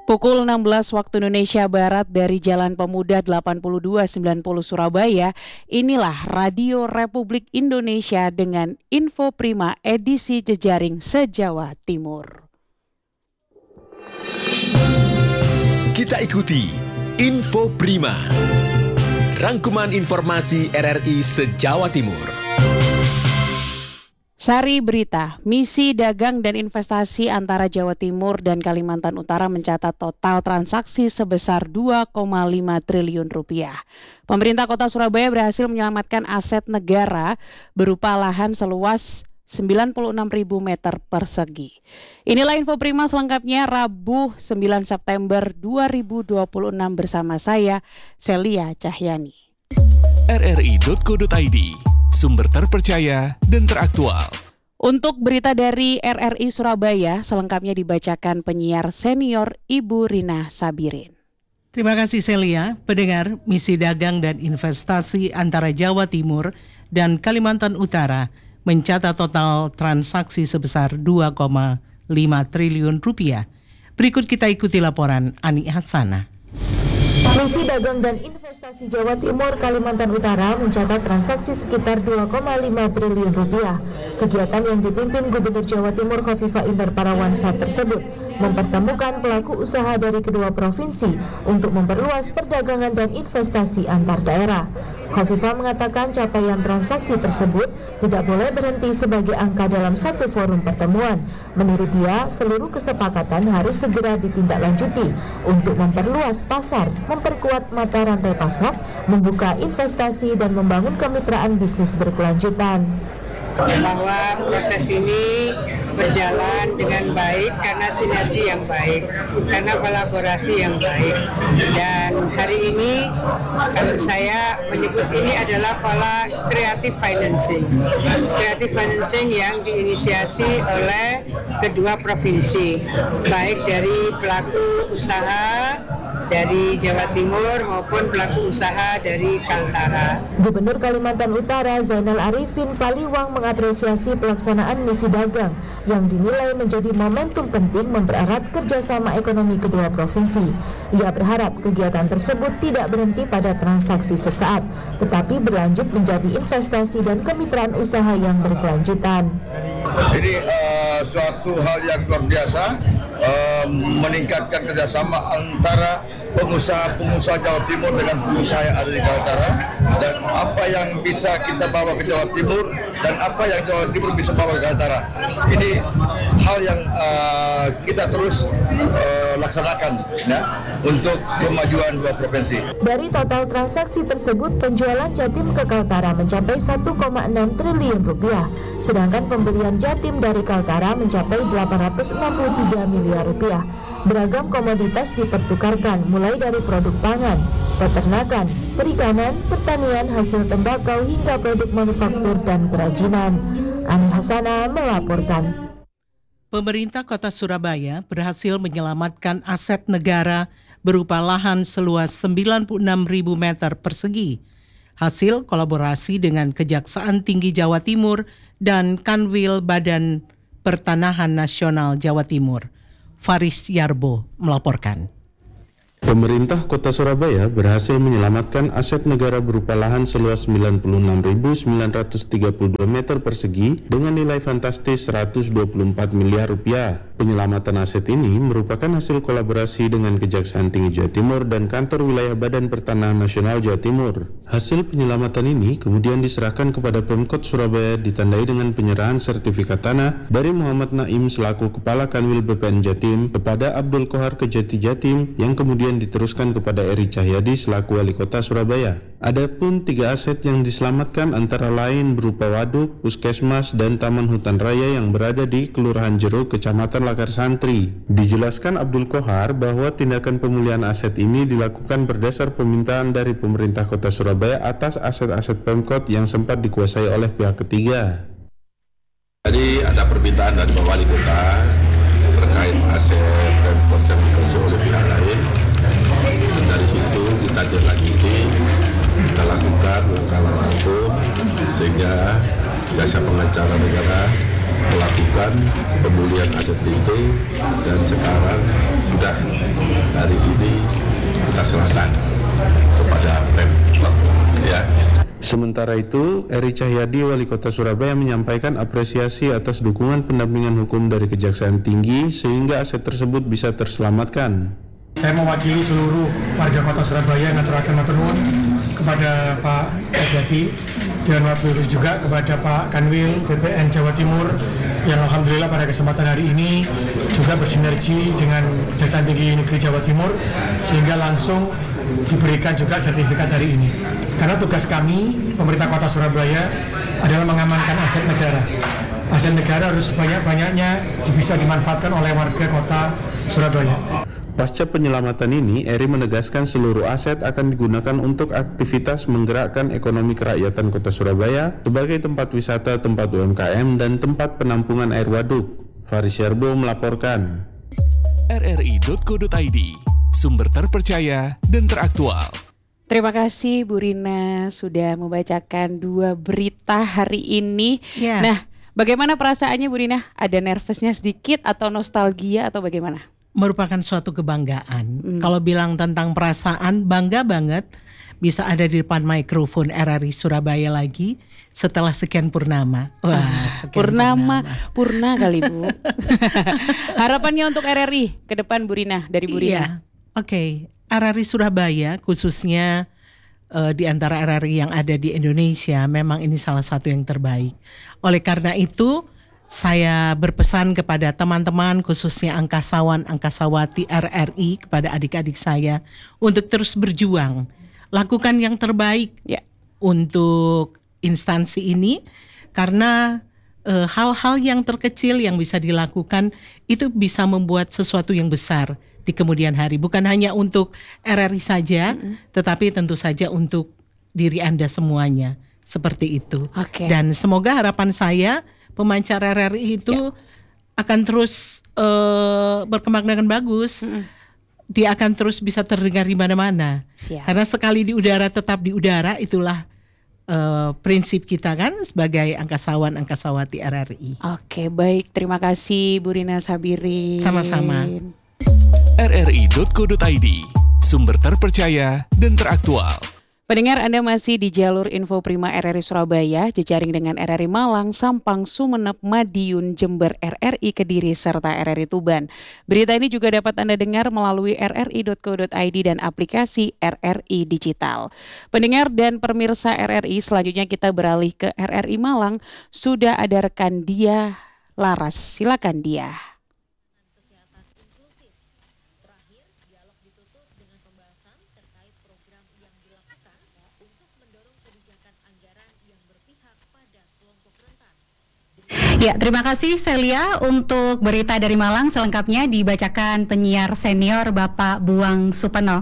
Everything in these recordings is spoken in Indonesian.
Pukul 16 waktu Indonesia Barat dari Jalan Pemuda 8290 Surabaya, inilah Radio Republik Indonesia dengan Info Prima edisi jejaring se-Jawa Timur. Kita ikuti Info Prima, rangkuman informasi RRI se-Jawa Timur. Sari berita, misi dagang dan investasi antara Jawa Timur dan Kalimantan Utara mencatat total transaksi sebesar 2,5 triliun rupiah. Pemerintah Kota Surabaya berhasil menyelamatkan aset negara berupa lahan seluas 96.000 meter persegi. Inilah Info Prima selengkapnya Rabu 9 September 2026 bersama saya, Celia Cahyani. rri.co.id, sumber terpercaya dan teraktual. Untuk berita dari RRI Surabaya, selengkapnya dibacakan penyiar senior Ibu Rina Sabirin. Terima kasih Celia. Pendengar, misi dagang dan investasi antara Jawa Timur dan Kalimantan Utara mencatat total transaksi sebesar 2,5 triliun rupiah. Berikut kita ikuti laporan Ani Hasanah. Misi Dagang dan Investasi Jawa Timur Kalimantan Utara mencatat transaksi sekitar 2,5 triliun rupiah. Kegiatan yang dipimpin Gubernur Jawa Timur Khofifah Indar Parawansa tersebut mempertemukan pelaku usaha dari kedua provinsi untuk memperluas perdagangan dan investasi antar daerah. Khofifah mengatakan capaian transaksi tersebut tidak boleh berhenti sebagai angka dalam satu forum pertemuan. Menurut dia, seluruh kesepakatan harus segera ditindaklanjuti untuk memperluas pasar, memperkuat mata rantai pasok, membuka investasi dan membangun kemitraan bisnis berkelanjutan. Bahwa proses ini berjalan dengan baik karena sinergi yang baik, karena kolaborasi yang baik. Dan hari ini saya menyebut ini adalah pola creative financing. Creative financing yang diinisiasi oleh kedua provinsi, baik dari pelaku usaha dari Jawa Timur maupun pelaku usaha dari Kaltara. Gubernur Kalimantan Utara Zainal Arifin Paliwang mengapresiasi pelaksanaan misi dagang yang dinilai menjadi momentum penting mempererat kerjasama ekonomi kedua provinsi. Ia berharap kegiatan tersebut tidak berhenti pada transaksi sesaat, tetapi berlanjut menjadi investasi dan kemitraan usaha yang berkelanjutan. Ini suatu hal yang luar biasa, meningkatkan kerjasama antara pengusaha-pengusaha Jawa Timur dengan pengusaha yang ada di Kaltara, dan apa yang bisa kita bawa ke Jawa Timur dan apa yang Jawa Timur bisa bawa ke Kaltara. Ini hal yang kita terus laksanakan ya, untuk kemajuan dua provinsi. Dari total transaksi tersebut, penjualan Jatim ke Kaltara mencapai 1,6 triliun rupiah, sedangkan pembelian Jatim dari Kaltara mencapai 863 miliar rupiah. Beragam komoditas dipertukarkan, mulai dari produk pangan, peternakan, perikanan, pertanian, hasil tembakau, hingga produk manufaktur dan kerajinan. Ani Hasanah melaporkan. Pemerintah Kota Surabaya berhasil menyelamatkan aset negara berupa lahan seluas 96.000 meter persegi. Hasil kolaborasi dengan Kejaksaan Tinggi Jawa Timur dan Kanwil Badan Pertanahan Nasional Jawa Timur. Faris Yarbo melaporkan. Pemerintah Kota Surabaya berhasil menyelamatkan aset negara berupa lahan seluas 96.932 meter persegi dengan nilai fantastis 124 miliar rupiah. Penyelamatan aset ini merupakan hasil kolaborasi dengan Kejaksaan Tinggi Jawa Timur dan Kantor Wilayah Badan Pertanahan Nasional Jawa Timur. Hasil penyelamatan ini kemudian diserahkan kepada Pemkot Surabaya ditandai dengan penyerahan sertifikat tanah dari Muhammad Naim selaku Kepala Kanwil BPN Jatim kepada Abdul Kohar Kejati Jatim yang kemudian diteruskan kepada Eri Cahyadi selaku Wali Kota Surabaya. Adapun 3 aset yang diselamatkan antara lain berupa waduk, puskesmas, dan taman hutan raya yang berada di Kelurahan Jeruk, Kecamatan Lakar Santri. Dijelaskan Abdul Kohar bahwa tindakan pemulihan aset ini dilakukan berdasar permintaan dari pemerintah Kota Surabaya atas aset-aset Pemkot yang sempat dikuasai oleh pihak ketiga. Jadi ada permintaan dari Pak Wali Kota terkait aset Pemkot yang dikuasai oleh pihak lain. Dari situ kita lanjuti, kita lakukan langkah hukum sehingga jasa pengacara negara melakukan pemulihan aset itu, dan sekarang sudah hari ini kita serahkan kepada Pemkot, ya. Sementara itu, Eri Cahyadi, Wali Kota Surabaya menyampaikan apresiasi atas dukungan pendampingan hukum dari Kejaksaan Tinggi sehingga aset tersebut bisa terselamatkan. Saya mewakili seluruh warga Kota Surabaya yang aturaken matur nuwun kepada Pak Cahyadi dan wabillahi juga kepada Pak Kanwil BPN Jawa Timur yang alhamdulillah pada kesempatan hari ini juga bersinergi dengan Kejaksaan Tinggi Negeri Jawa Timur sehingga langsung diberikan juga sertifikat hari ini. Karena tugas kami, pemerintah Kota Surabaya, adalah mengamankan aset negara. Aset negara harus sebanyak-banyaknya bisa dimanfaatkan oleh warga Kota Surabaya. Pasca penyelamatan ini, Eri menegaskan seluruh aset akan digunakan untuk aktivitas menggerakkan ekonomi kerakyatan Kota Surabaya sebagai tempat wisata, tempat UMKM, dan tempat penampungan air waduk. Faris Yarbo melaporkan. rri.co.id, sumber terpercaya dan teraktual. Terima kasih Bu Rina sudah membacakan 2 berita hari ini. Ya. Nah, bagaimana perasaannya Bu Rina? Ada nervousnya sedikit atau nostalgia atau bagaimana? Merupakan suatu kebanggaan. Kalau bilang tentang perasaan, bangga banget bisa ada di depan mikrofon RRI Surabaya lagi setelah sekian purnama. Wah, sekian purna kali Bu. Harapannya untuk RRI ke depan Bu Rina, dari Bu Rina. Iya, oke. RRI Surabaya khususnya di antara RRI yang ada di Indonesia memang ini salah satu yang terbaik. Oleh karena itu saya berpesan kepada teman-teman khususnya angkasawan-angkasawati RRI, kepada adik-adik saya untuk terus berjuang, lakukan yang terbaik untuk instansi ini, karena hal-hal yang terkecil yang bisa dilakukan itu bisa membuat sesuatu yang besar di kemudian hari, bukan hanya untuk RRI saja, tetapi tentu saja untuk diri Anda semuanya, seperti itu. Dan semoga harapan saya pemancar RRI itu akan terus berkembang dengan bagus. Dia akan terus bisa terdengar di mana-mana. Karena sekali di udara tetap di udara, itulah prinsip kita kan sebagai angkasawan angkasawati RRI. Oke, baik, terima kasih Bu Rina Sabirin. Sama-sama. rri.co.id, sumber terpercaya dan teraktual. Pendengar, Anda masih di jalur info Prima RRI Surabaya, jejaring dengan RRI Malang, Sampang, Sumeneb, Madiun, Jember, RRI Kediri, serta RRI Tuban. Berita ini juga dapat Anda dengar melalui rri.co.id dan aplikasi RRI Digital. Pendengar dan pemirsa RRI, selanjutnya kita beralih ke RRI Malang. Sudah ada rekan Dia Laras, silakan Dia. Ya, terima kasih Celia untuk berita dari Malang. Selengkapnya dibacakan penyiar senior Bapak Buang Supeno.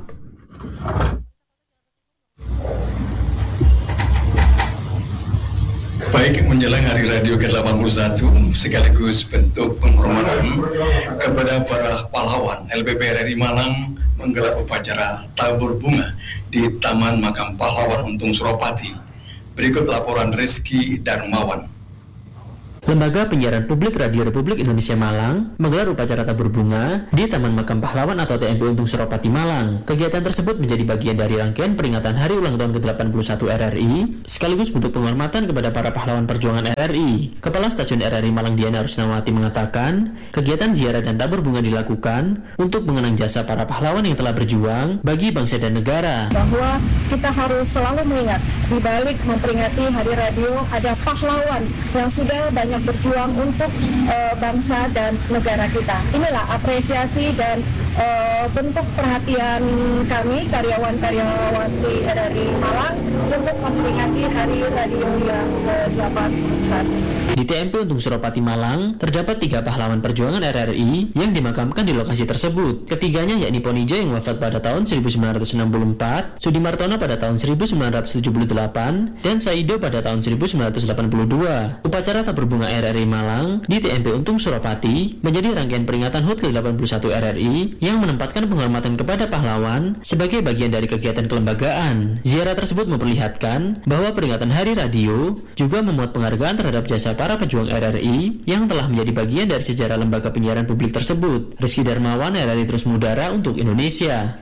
Baik, menjelang Hari Radio ke-81 sekaligus bentuk penghormatan kepada para pahlawan, LPP RRI Malang menggelar upacara tabur bunga di Taman Makam Pahlawan Untung Suropati. Berikut laporan Rizky Darmawan. Lembaga Penyiaran Publik Radio Republik Indonesia Malang menggelar upacara tabur bunga di Taman Makam Pahlawan atau TMP Untung Suropati Malang. Kegiatan tersebut menjadi bagian dari rangkaian peringatan Hari Ulang Tahun ke-81 RRI, sekaligus bentuk penghormatan kepada para pahlawan perjuangan RRI. Kepala Stasiun RRI Malang Diana Rusnawati mengatakan, kegiatan ziarah dan tabur bunga dilakukan untuk mengenang jasa para pahlawan yang telah berjuang bagi bangsa dan negara. Bahwa kita harus selalu mengingat, di balik memperingati Hari Radio ada pahlawan yang sudah banyak berjuang untuk bangsa dan negara kita. Inilah apresiasi dan bentuk perhatian kami karyawan-karyawati RRI Malang untuk memperingati Hari Radio yang ke-81. Di TMP Untung Suropati Malang terdapat 3 pahlawan perjuangan RRI yang dimakamkan di lokasi tersebut. Ketiganya yakni Ponijo yang wafat pada tahun 1964, Sudimartono pada tahun 1978, dan Saido pada tahun 1982. Upacara tabur bunga RRI Malang di TMP Untung Suropati menjadi rangkaian peringatan HUT ke-81 RRI yang menempatkan penghormatan kepada pahlawan sebagai bagian dari kegiatan kelembagaan. Ziarah tersebut memperlihatkan bahwa peringatan Hari Radio juga memuat penghargaan terhadap jasa para pejuang RRI yang telah menjadi bagian dari sejarah lembaga penyiaran publik tersebut. Rizky Darmawan, RRI Terus Mengudara untuk Indonesia.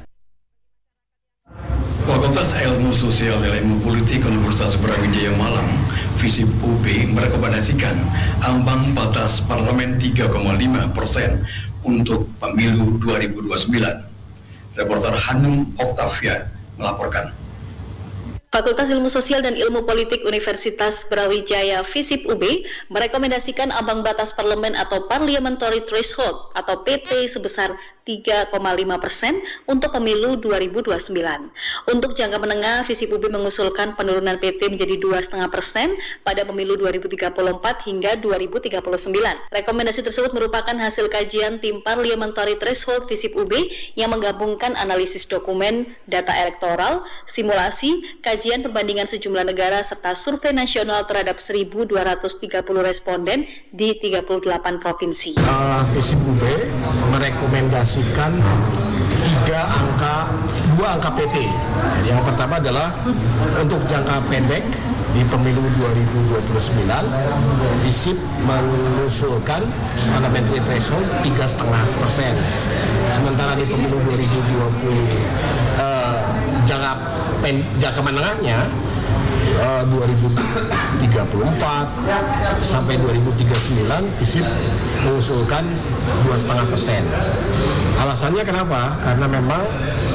Fakultas Ilmu Sosial dan Ilmu Politik Universitas Brawijaya Malang, FISIP UB, merekomendasikan ambang batas parlemen 3,5% untuk pemilu 2029. Reporter Hanum Oktavia melaporkan. Fakultas Ilmu Sosial dan Ilmu Politik Universitas Brawijaya FISIP UB merekomendasikan ambang batas parlemen atau Parliamentary Threshold atau PT sebesar 3,5% untuk pemilu 2029. Untuk jangka menengah, FISIP UB mengusulkan penurunan PT menjadi 2,5% pada pemilu 2034 hingga 2039. Rekomendasi tersebut merupakan hasil kajian tim Parliamentary Threshold FISIP UB yang menggabungkan analisis dokumen, data elektoral, simulasi, kajian perbandingan sejumlah negara serta survei nasional terhadap 1.230 responden di 38 provinsi. FISIP UB merekomendasikan dua angka PT. Yang pertama adalah untuk jangka pendek di pemilu 2029, FISIP mengusulkan parliamentary threshold 3,5%. Sementara di pemilu 2020 jangka menengahnya 2034 sampai 2039 FISIP mengusulkan 2,5%. Alasannya kenapa? Karena memang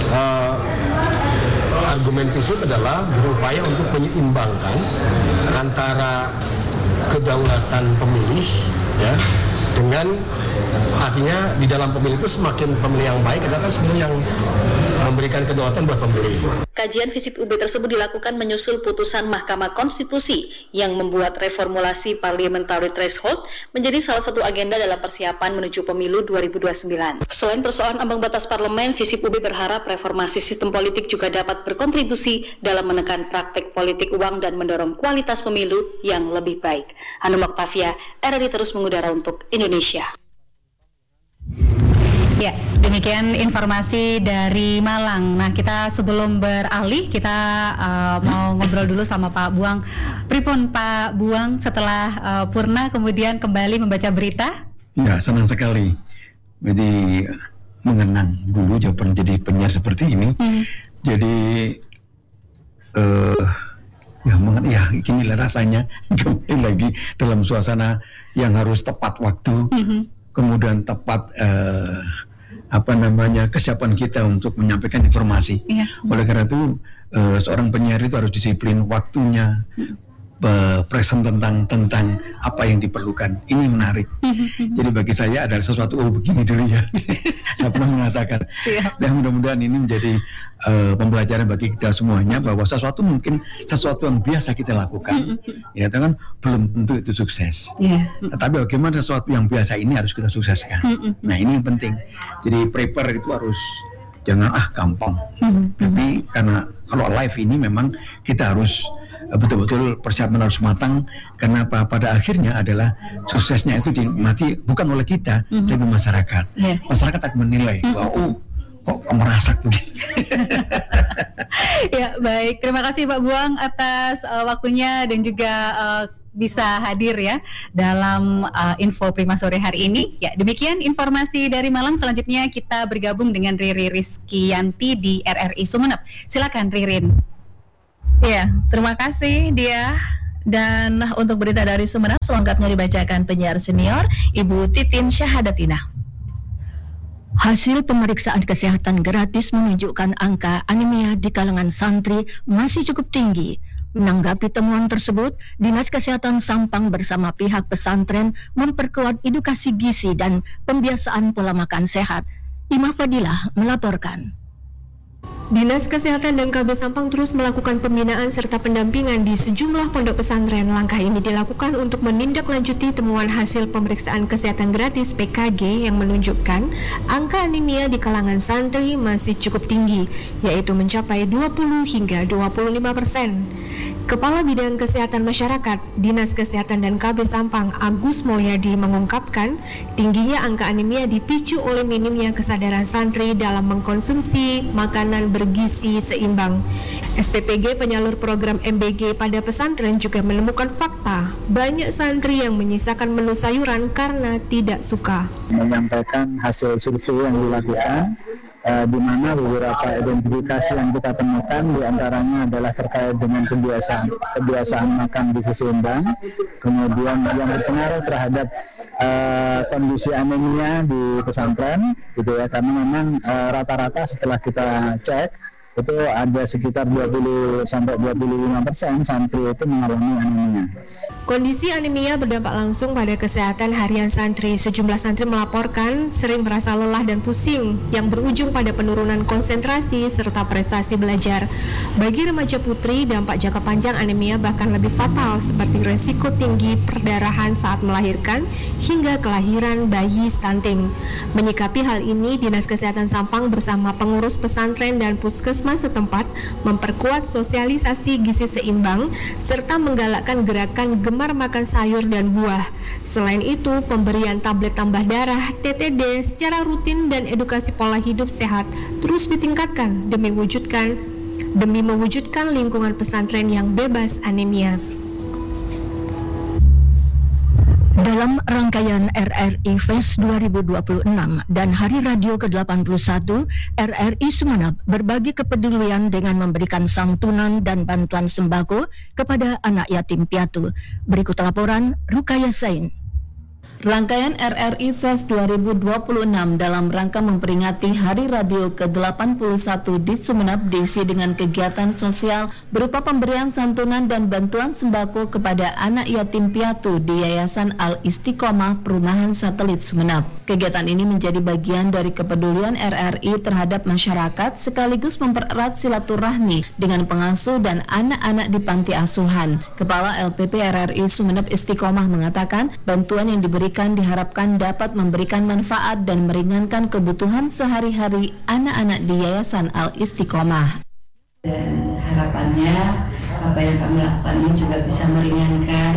argumen FISIP adalah berupaya untuk menyeimbangkan antara kedaulatan pemilih ya dengan artinya di dalam pemilih itu semakin pemilih yang baik adalah kan sebenarnya yang memberikan kedaulatan buat pemilih. Kajian FISIP UB tersebut dilakukan menyusul putusan Mahkamah Konstitusi yang membuat reformulasi parliamentary threshold menjadi salah satu agenda dalam persiapan menuju pemilu 2029. Selain persoalan ambang batas parlemen, FISIP UB berharap reformasi sistem politik juga dapat berkontribusi dalam menekan praktek politik uang dan mendorong kualitas pemilu yang lebih baik. Hanum Oktavia, RRI Terus Mengudara untuk Indonesia. Ya, demikian informasi dari Malang. Nah, kita sebelum beralih, kita mau ngobrol dulu sama Pak Buang. Pripun Pak Buang setelah purna kemudian kembali membaca berita? Ya, senang sekali. Jadi mengenang dulu jawaban jadi penyiar seperti ini. Jadi ya inilah rasanya kembali lagi dalam suasana yang harus tepat waktu. Kemudian tepat kesiapan kita untuk menyampaikan informasi. Oleh karena itu seorang penyiar itu harus disiplin waktunya, present tentang apa yang diperlukan. Ini menarik. Jadi bagi saya adalah sesuatu begini dulu ya. Saya pernah merasakan. Dan mudah-mudahan ini menjadi pembelajaran bagi kita semuanya bahwa sesuatu yang biasa kita lakukan, ya itu kan belum tentu itu sukses. Tapi bagaimana sesuatu yang biasa ini harus kita sukseskan. Nah ini yang penting. Jadi prepare itu harus jangan gampang. Tapi karena kalau live ini memang kita harus betul-betul persiapan harus matang, karena pada akhirnya adalah suksesnya itu dinikmati bukan oleh kita, tapi masyarakat. Masyarakat akan menilai bahwa kok merasa begini. Ya, baik. Terima kasih Pak Buang atas waktunya dan juga bisa hadir ya dalam info Prima sore hari ini. Ya, demikian informasi dari Malang. Selanjutnya kita bergabung dengan Riri Rizkyanti di RRI Sumeneb. Silakan Ririn. Ya, terima kasih Dia. Dan untuk berita dari Sumeneb selengkapnya dibacakan penyiar senior Ibu Titin Syahadatina. Hasil pemeriksaan kesehatan gratis menunjukkan angka anemia di kalangan santri masih cukup tinggi. Menanggapi temuan tersebut, Dinas Kesehatan Sampang bersama pihak pesantren memperkuat edukasi gizi dan pembiasaan pola makan sehat. Imah Fadilah melaporkan. Dinas Kesehatan dan KB Sampang terus melakukan pembinaan serta pendampingan di sejumlah pondok pesantren. Langkah ini dilakukan untuk menindaklanjuti temuan hasil pemeriksaan kesehatan gratis PKG yang menunjukkan angka anemia di kalangan santri masih cukup tinggi, yaitu mencapai 20 hingga 25%. Kepala Bidang Kesehatan Masyarakat Dinas Kesehatan dan KB Sampang Agus Mulyadi mengungkapkan tingginya angka anemia dipicu oleh minimnya kesadaran santri dalam mengkonsumsi makanan bergizi seimbang. SPPG penyalur program MBG pada pesantren juga menemukan fakta banyak santri yang menyisakan menu sayuran karena tidak suka. Menyampaikan hasil survei yang dilakukan, di mana beberapa identifikasi yang kita temukan diantaranya adalah terkait dengan kebiasaan makan gizi seimbang, kemudian yang berpengaruh terhadap kondisi anemia di pesantren, gitu ya, karena memang rata-rata setelah kita cek itu ada sekitar 20-25% santri itu mengalami anemia. Kondisi anemia berdampak langsung pada kesehatan harian santri. Sejumlah santri melaporkan sering merasa lelah dan pusing yang berujung pada penurunan konsentrasi serta prestasi belajar. Bagi remaja putri, dampak jangka panjang anemia bahkan lebih fatal seperti resiko tinggi perdarahan saat melahirkan hingga kelahiran bayi stunting. Menyikapi hal ini, Dinas Kesehatan Sampang bersama pengurus pesantren dan puskesmas setempat memperkuat sosialisasi gizi seimbang serta menggalakkan gerakan gemar makan sayur dan buah. Selain itu, pemberian tablet tambah darah TTD secara rutin dan edukasi pola hidup sehat terus ditingkatkan demi mewujudkan lingkungan pesantren yang bebas anemia. Dalam rangkaian RRI Fest 2026 dan Hari Radio ke-81, RRI Sumeneb berbagi kepedulian dengan memberikan santunan dan bantuan sembako kepada anak yatim piatu. Berikut laporan Rukaya Sain. Rangkaian RRI Fest 2026 dalam rangka memperingati Hari Radio ke-81 di Sumeneb diisi dengan kegiatan sosial berupa pemberian santunan dan bantuan sembako kepada anak yatim piatu di Yayasan Al-Istiqomah Perumahan Satelit Sumeneb. Kegiatan ini menjadi bagian dari kepedulian RRI terhadap masyarakat sekaligus mempererat silaturahmi dengan pengasuh dan anak-anak di panti asuhan. Kepala LPP RRI Sumeneb Istiqomah mengatakan bantuan yang diberikan diharapkan dapat memberikan manfaat dan meringankan kebutuhan sehari-hari anak-anak di Yayasan Al-Istiqomah. Dan harapannya apa yang kami lakukan ini juga bisa meringankan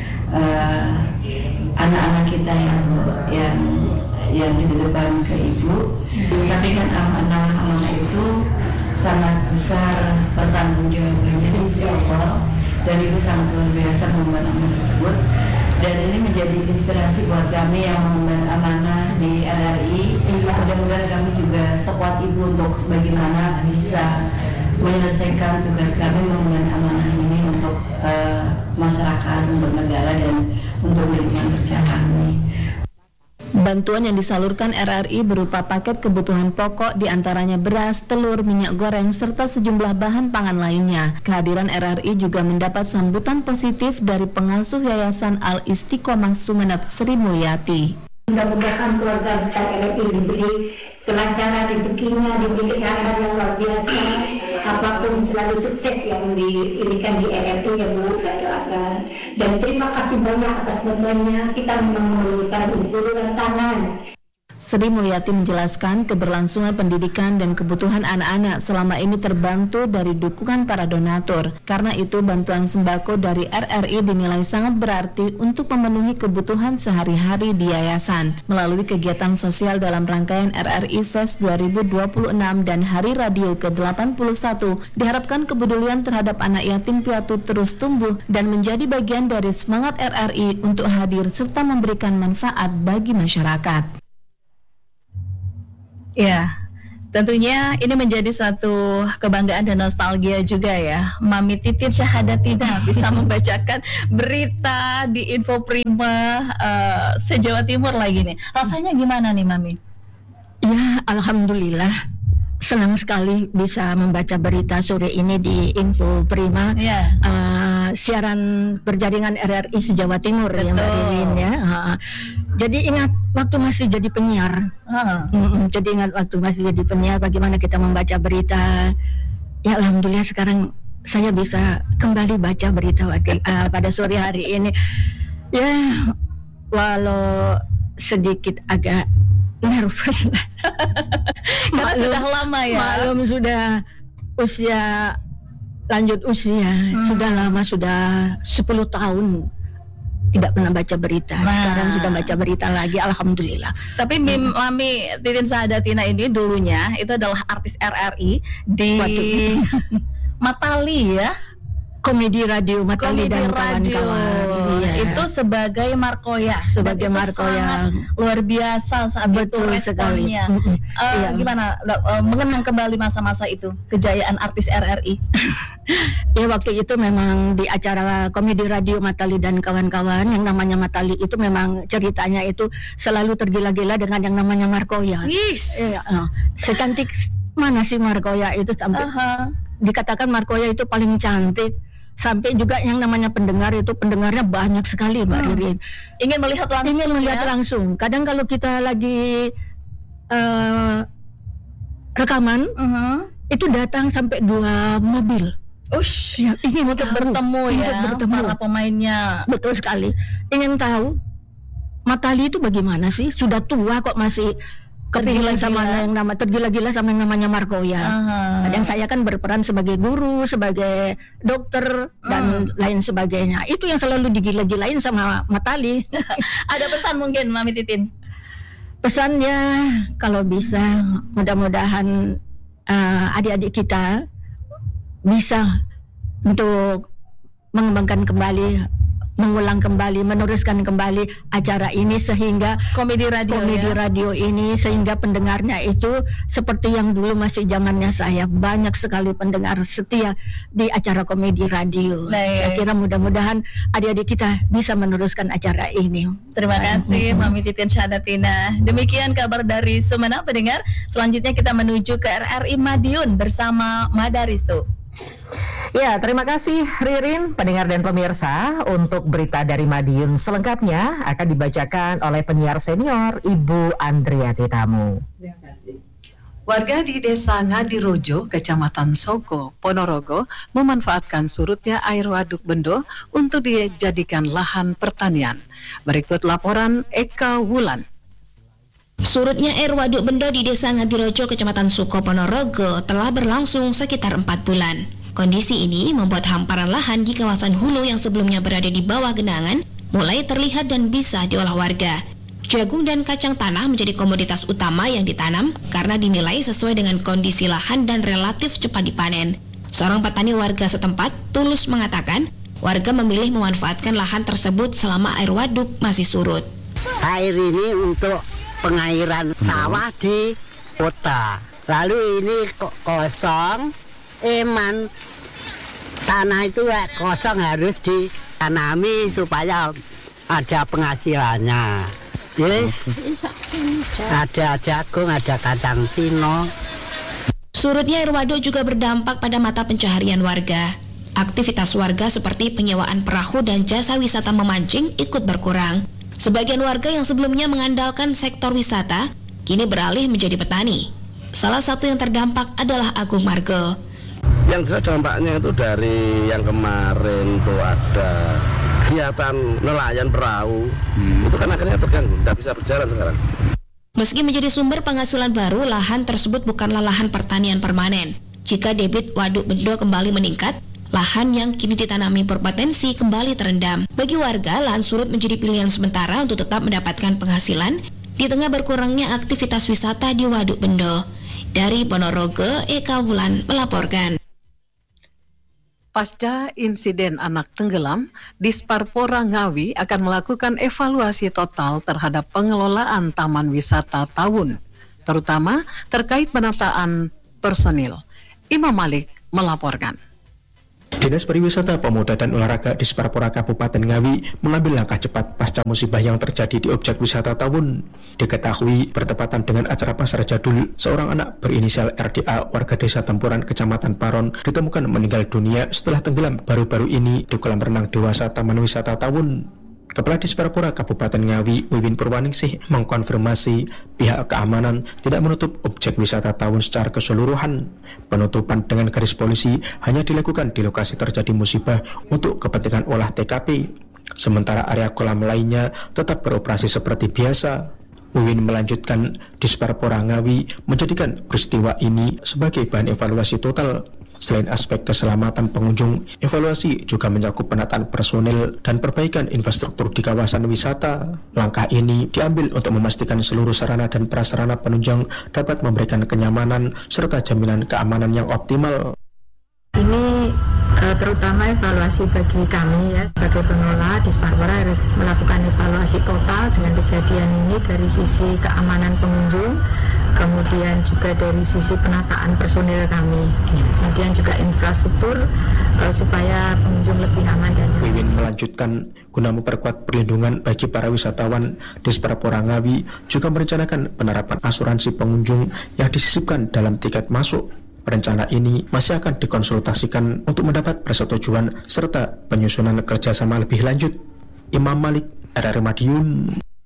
anak-anak kita yang dititipkan ke ibu. Tapi kan amanah itu sangat besar pertanggungjawabannya di sisi Allah, dan ibu sangat luar biasa mengemban amanah tersebut. Dan ini menjadi inspirasi buat kami yang mengemban amanah di RRI. Mudah-mudahan kami juga sekuat ibu untuk bagaimana bisa menyelesaikan tugas kami mengemban amanah ini untuk masyarakat, untuk negara, dan untuk lingkungan kerja kami. Bantuan yang disalurkan RRI berupa paket kebutuhan pokok diantaranya beras, telur, minyak goreng, serta sejumlah bahan pangan lainnya. Kehadiran RRI juga mendapat sambutan positif dari pengasuh Yayasan Al-Istiqomah Sumeneb, Sri Mulyati. Mudah-mudahan keluarga besar RRI diberi kelancaran rezekinya, diberi kesehatan yang luar biasa, apapun selalu sukses yang diberikan di RRI ya Bu, dan doakan. Dan terima kasih banyak atas bantuannya, kita memang memerlukan uluran tangan. Sri Mulyati menjelaskan keberlangsungan pendidikan dan kebutuhan anak-anak selama ini terbantu dari dukungan para donatur. Karena itu bantuan sembako dari RRI dinilai sangat berarti untuk memenuhi kebutuhan sehari-hari di yayasan. Melalui kegiatan sosial dalam rangkaian RRI Fest 2026 dan Hari Radio ke-81, diharapkan kepedulian terhadap anak yatim piatu terus tumbuh dan menjadi bagian dari semangat RRI untuk hadir serta memberikan manfaat bagi masyarakat. Ya, tentunya ini menjadi suatu kebanggaan dan nostalgia juga ya. Mami Titin Syahadatina bisa membacakan berita di Info Prima se-Jawa Timur lagi nih. Rasanya gimana nih Mami? Ya, alhamdulillah. Senang sekali bisa membaca berita sore ini di Info Prima. Yeah. Siaran berjaringan RRI se-Jawa Timur. Betul. Ya Mbak Rilin ya. Jadi ingat waktu masih jadi penyiar. Jadi ingat waktu masih jadi penyiar bagaimana kita membaca berita. Ya alhamdulillah sekarang saya bisa kembali baca berita pada sore hari ini. Ya walau sedikit agak nervous karena sudah lama ya. Maklum sudah usia lanjut usia. Sudah lama, sudah 10 tahun tidak pernah baca berita. Sekarang sudah baca berita lagi, alhamdulillah. Tapi Mami Titin Sahadatina ini dulunya itu adalah artis RRI di Matali ya. Komedi radio Matali dan kawan-kawan. Iya. Itu sebagai Markoya. Sebagai Markoya. Luar biasa saat Betul itu responnya. Iya. Gimana mengenang kembali masa-masa itu, kejayaan artis RRI? Ya waktu itu memang di acara komedi radio Matali dan kawan-kawan, yang namanya Matali itu memang ceritanya itu selalu tergila-gila dengan yang namanya Markoya. Secantik mana sih Markoya itu, sampai dikatakan Markoya itu paling cantik. Sampai juga yang namanya pendengar itu, pendengarnya banyak sekali, Mbak Ririn. Ingin melihat langsung. Ingin melihat langsung. Kadang kalau kita lagi rekaman, itu datang sampai 2 mobil. Ya, ingin untuk bertemu para pemainnya. Betul sekali. Ingin tahu Matali itu bagaimana sih? Sudah tua kok masih tergila-gila sama yang namanya Markoya. Dan saya kan berperan sebagai guru, sebagai dokter dan lain sebagainya. Itu yang selalu digila-gilain sama Matali. Ada pesan mungkin Mami Titin? Pesannya kalau bisa mudah-mudahan adik-adik kita bisa untuk mengembangkan kembali, mengulang kembali, meneruskan kembali acara ini sehingga komedi radio ini, sehingga pendengarnya itu seperti yang dulu masih zamannya saya, banyak sekali pendengar setia di acara komedi radio. Saya kira mudah-mudahan adik-adik kita bisa meneruskan acara ini. Terima kasih Mami Titin Sahadatina. Demikian kabar dari Sumeneb pendengar. Selanjutnya kita menuju ke RRI Madiun bersama Madaristu. Ya, terima kasih Ririn, pendengar dan pemirsa. Untuk berita dari Madiun selengkapnya akan dibacakan oleh penyiar senior Ibu Andriati Tamu. Terima kasih. Warga di Desa Ngadirojo, Kecamatan Soko, Ponorogo memanfaatkan surutnya air waduk Bendo untuk dijadikan lahan pertanian. Berikut laporan Eka Wulan. Surutnya air waduk Bendo di Desa Ngadirojo, Kecamatan Soko, Ponorogo telah berlangsung sekitar 4 bulan. Kondisi ini membuat hamparan lahan di kawasan hulu yang sebelumnya berada di bawah genangan mulai terlihat dan bisa diolah warga. Jagung dan kacang tanah menjadi komoditas utama yang ditanam karena dinilai sesuai dengan kondisi lahan dan relatif cepat dipanen. Seorang petani warga setempat, Tulus, mengatakan warga memilih memanfaatkan lahan tersebut selama air waduk masih surut. Air ini untuk pengairan sawah di kota. Lalu ini kosong, tanah itu kosong harus ditanami supaya ada penghasilannya. Yes. Ada jagung, ada kacang tino. Surutnya air waduk juga berdampak pada mata pencaharian warga. Aktivitas warga seperti penyewaan perahu dan jasa wisata memancing ikut berkurang. Sebagian warga yang sebelumnya mengandalkan sektor wisata kini beralih menjadi petani. Salah satu yang terdampak adalah Agung Margo. Yang jelas dampaknya itu dari yang kemarin tuh ada kegiatan nelayan perahu, itu kan akhirnya terganggu, tidak bisa berjalan sekarang. Meski menjadi sumber penghasilan baru, lahan tersebut bukanlah lahan pertanian permanen. Jika debit waduk Bendo kembali meningkat, lahan yang kini ditanami berpotensi kembali terendam. Bagi warga, lahan surut menjadi pilihan sementara untuk tetap mendapatkan penghasilan di tengah berkurangnya aktivitas wisata di Waduk Bendo. Dari Ponorogo, Eka Wulan melaporkan. Pasca insiden anak tenggelam, Disparpora Ngawi akan melakukan evaluasi total terhadap pengelolaan Taman Wisata Tawun, terutama terkait penataan personil. Imam Malik melaporkan. Dinas Pariwisata, Pemuda dan Olahraga Disparpora Kabupaten Ngawi mengambil langkah cepat pasca musibah yang terjadi di objek wisata Tawun. Diketahui bertepatan dengan acara Pasar Jadul, seorang anak berinisial RDA warga Desa Tempuran, Kecamatan Paron ditemukan meninggal dunia setelah tenggelam baru-baru ini di kolam renang dewasa Taman Wisata Tawun. Kepala Disparpora Kabupaten Ngawi, Wiwin Purwaningsih, mengkonfirmasi pihak keamanan tidak menutup objek wisata Tawun secara keseluruhan. Penutupan dengan garis polisi hanya dilakukan di lokasi terjadi musibah untuk kepentingan olah TKP. Sementara area kolam lainnya tetap beroperasi seperti biasa. Wiwin melanjutkan, Disparpora Ngawi menjadikan peristiwa ini sebagai bahan evaluasi total. Selain aspek keselamatan pengunjung, evaluasi juga mencakup penataan personil dan perbaikan infrastruktur di kawasan wisata. Langkah ini diambil untuk memastikan seluruh sarana dan prasarana penunjang dapat memberikan kenyamanan serta jaminan keamanan yang optimal. Ini terutama evaluasi bagi kami ya sebagai pengelola Disparpora harus melakukan evaluasi total dengan kejadian ini dari sisi keamanan pengunjung, kemudian juga dari sisi penataan personil kami, kemudian juga infrastruktur supaya pengunjung lebih aman dan Wiwin melanjutkan, guna memperkuat perlindungan bagi para wisatawan, Disparpora Ngawi juga merencanakan penerapan asuransi pengunjung yang disisipkan dalam tiket masuk. Rencana ini masih akan dikonsultasikan untuk mendapat persetujuan serta penyusunan kerjasama lebih lanjut. Imam Malik, RRI Madiun.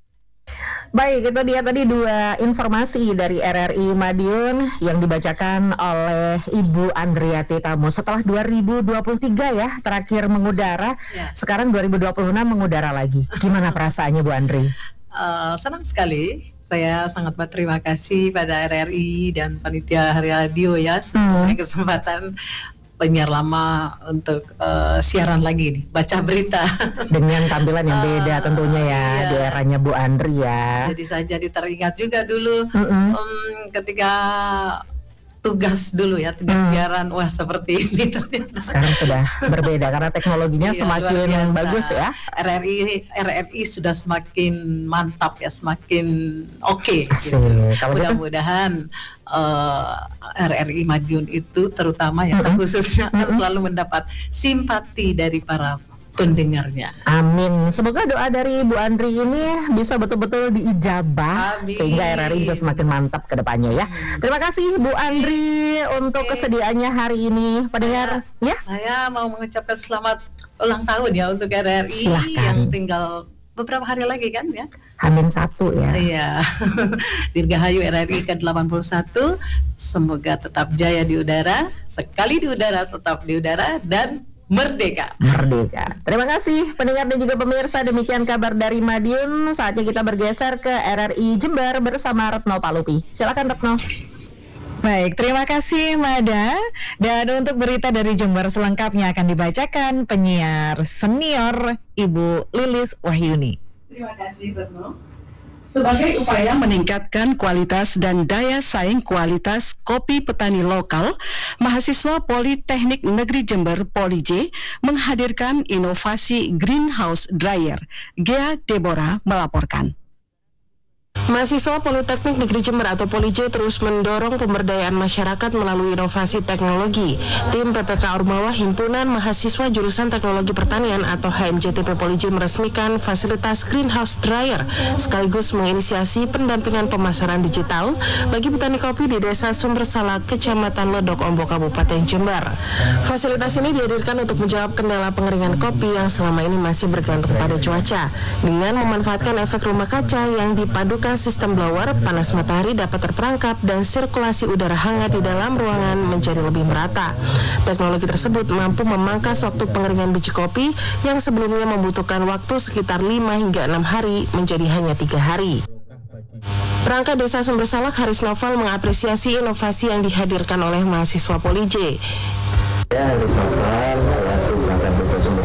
Baik, itu dia tadi dua informasi dari RRI Madiun yang dibacakan oleh Ibu Andriati Tamo. Setelah 2023 ya terakhir mengudara, sekarang 2026 mengudara lagi. Gimana perasaannya Bu Andri? Senang sekali. Saya sangat berterima kasih pada RRI dan panitia Hari Radio ya sudah kesempatan penyiar lama untuk siaran lagi nih, baca berita dengan tampilan yang beda tentunya ya di eranya Bu Andri ya. Jadi saya jadi teringat juga dulu ketika tugas dulu ya, tugas siaran, wah seperti ini ternyata. Sekarang sudah berbeda karena teknologinya semakin bagus ya. RRI sudah semakin mantap ya, semakin oke. Gitu. Mudah-mudahan RRI Madiun itu terutama ya terkhususnya akan selalu mendapat simpati dari para pendengarnya. Amin. Semoga doa dari Bu Andri ini bisa betul-betul diijabah. Amin. Sehingga RRI bisa semakin mantap ke depannya ya. Terima kasih Bu Andri untuk kesediaannya hari ini. Pendengar ya. Saya mau mengucapkan selamat ulang tahun ya untuk RRI. Silahkan. Yang tinggal beberapa hari lagi kan ya. H-1 ya. Iya. Dirgahayu RRI ke-81. Semoga tetap jaya di udara. Sekali di udara tetap di udara dan merdeka. Terima kasih pendengar dan juga pemirsa, demikian kabar dari Madiun. Saatnya kita bergeser ke RRI Jember bersama Retno Palupi. Silakan Retno. Baik, terima kasih Mada. Dan untuk berita dari Jember selengkapnya akan dibacakan penyiar senior Ibu Lilis Wahyuni. Terima kasih Retno. Sebagai upaya meningkatkan kualitas dan daya saing kualitas kopi petani lokal, mahasiswa Politeknik Negeri Jember Poli-J menghadirkan inovasi greenhouse dryer. Gea Deborah melaporkan. Mahasiswa Politeknik Negeri Jember atau Poli-J terus mendorong pemberdayaan masyarakat melalui inovasi teknologi. Tim PPK Ormawa Himpunan Mahasiswa Jurusan Teknologi Pertanian atau HMJTP Poli-J meresmikan fasilitas greenhouse dryer sekaligus menginisiasi pendampingan pemasaran digital bagi petani kopi di Desa Sumbersalak, Kecamatan Lodok Ombo, Kabupaten Jember. Fasilitas ini dihadirkan untuk menjawab kendala pengeringan kopi yang selama ini masih bergantung pada cuaca dengan memanfaatkan efek rumah kaca yang dipadukan sistem blower, panas matahari dapat terperangkap dan sirkulasi udara hangat di dalam ruangan menjadi lebih merata. Teknologi tersebut mampu memangkas waktu pengeringan biji kopi yang sebelumnya membutuhkan waktu sekitar 5 hingga 6 hari menjadi hanya 3 hari. Perangkat Desa Sumbersalak Haris Novel mengapresiasi inovasi yang dihadirkan oleh mahasiswa Poli-J. Ya, Haris Novel, saya